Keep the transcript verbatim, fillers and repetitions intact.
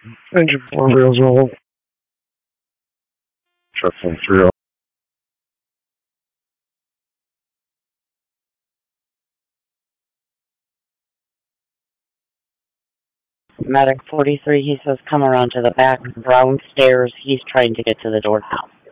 Engine four wheels roll. Checking three. Medic forty-three, he says come around to the back, brown stairs. He's trying to get to the door now.